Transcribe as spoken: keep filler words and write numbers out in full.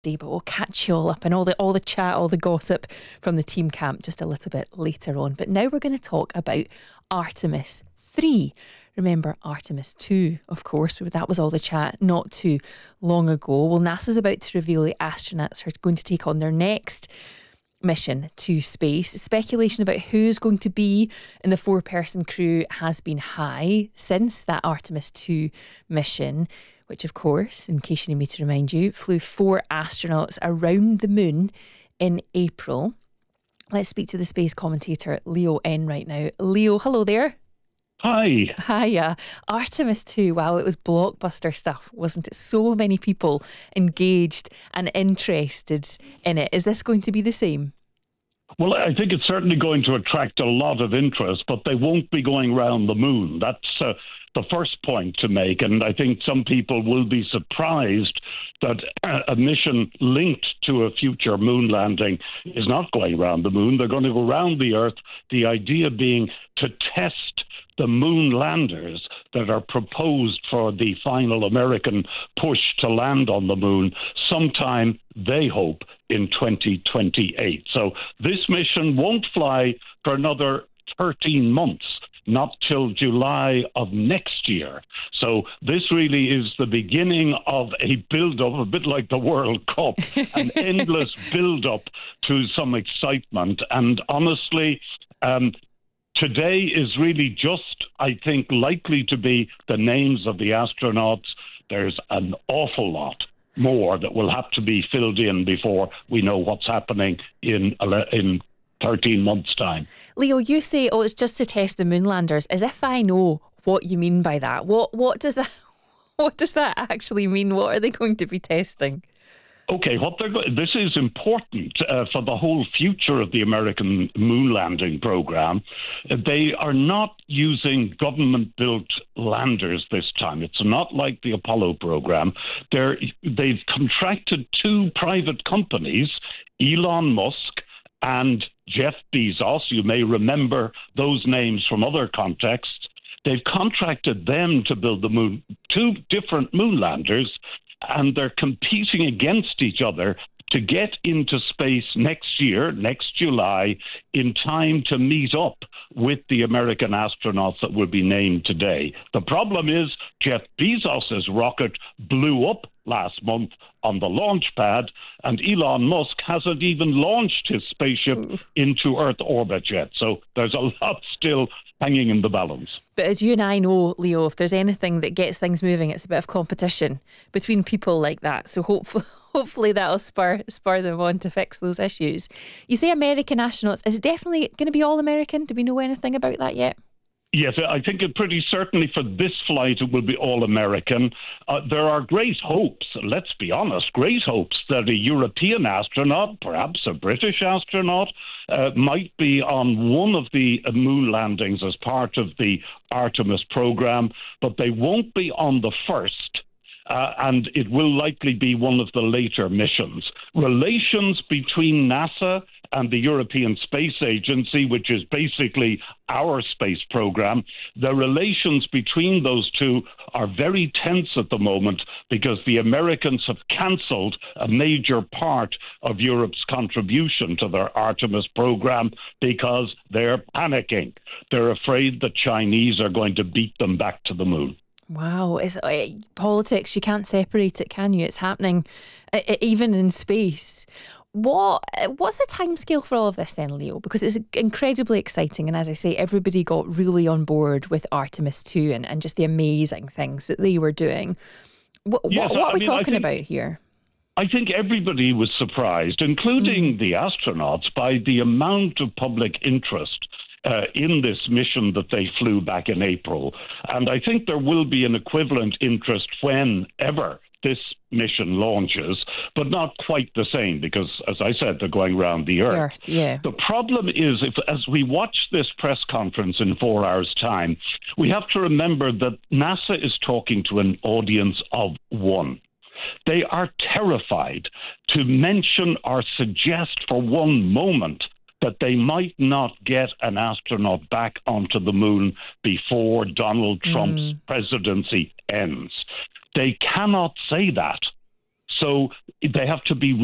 But we'll catch you all up and all the all the chat, all the gossip from the team camp just a little bit later on. But now we're going to talk about Artemis three. Remember Artemis two, of course, that was all the chat not too long ago. Well, NASA's about to reveal the astronauts who are going to take on their next mission to space. Speculation about who's going to be in the four-person crew has been high since that Artemis two mission, which, of course, in case you need me to remind you, flew four astronauts around the moon in April. Let's speak to the space commentator, Leo N, right now. Leo, hello there. Hi. Hiya. Artemis two, wow, it was blockbuster stuff, wasn't it? So many people engaged and interested in it. Is this going to be the same? Well, I think it's certainly going to attract a lot of interest, but they won't be going round the moon. That's uh, the first point to make. And I think some people will be surprised that uh, a mission linked to a future moon landing is not going round the moon. They're going to go round the Earth, the idea being to test the moon landers that are proposed for the final American push to land on the moon sometime, they hope, in twenty twenty-eight. So this mission won't fly for another thirteen months, not till July of next year. So this really is the beginning of a build-up, a bit like the World Cup, an endless build-up to some excitement. And honestly, um, today is really just, I think, likely to be the names of the astronauts. There's an awful lot more that will have to be filled in before we know what's happening in in thirteen months' time. Leo, you say, oh, it's just to test the moon landers, as if I know what you mean by that. What what does that what does that actually mean? What are they going to be testing? Okay, what they're go- this is important uh, for the whole future of the American moon landing program. They are not using government-built landers this time. It's not like the Apollo program. They're, they've contracted two private companies, Elon Musk and Jeff Bezos. You may remember those names from other contexts. They've contracted them to build the moon, two different moon landers, and they're competing against each other to get into space next year, next July, in time to meet up with the American astronauts that will be named today. The problem is Jeff Bezos' rocket blew up last month on the launch pad, and Elon Musk hasn't even launched his spaceship into Earth orbit yet. So there's a lot still hanging in the balance. But as you and I know, Leo, if there's anything that gets things moving, it's a bit of competition between people like that. So hopefully, hopefully that'll spur spur them on to fix those issues. You say American astronauts. Is it definitely going to be all American? Do we know anything about that yet? Yes, I think it pretty certainly for this flight it will be all American. Uh, there are great hopes, let's be honest, great hopes that a European astronaut, perhaps a British astronaut, uh, might be on one of the uh, moon landings as part of the Artemis program, but they won't be on the first. Uh, and it will likely be one of the later missions. Relations between NASA and the European Space Agency, which is basically our space program, the relations between those two are very tense at the moment because the Americans have cancelled a major part of Europe's contribution to their Artemis program because they're panicking. They're afraid the Chinese are going to beat them back to the moon. Wow, it's uh, politics. You can't separate it, can you? It's happening uh, even in space. What What's the timescale for all of this then, Leo? Because it's incredibly exciting, and as I say, everybody got really on board with Artemis two and, and just the amazing things that they were doing. What, yes, what, what are we mean, talking think, about here? I think everybody was surprised, including mm. the astronauts, by the amount of public interest Uh, in this mission that they flew back in April. And I think there will be an equivalent interest whenever this mission launches, but not quite the same because, as I said, they're going around the Earth. Earth, yeah. The problem is, if as we watch this press conference in four hours' time, we have to remember that NASA is talking to an audience of one. They are terrified to mention or suggest for one moment that they might not get an astronaut back onto the moon before Donald Trump's mm. presidency ends. They cannot say that. So they have to be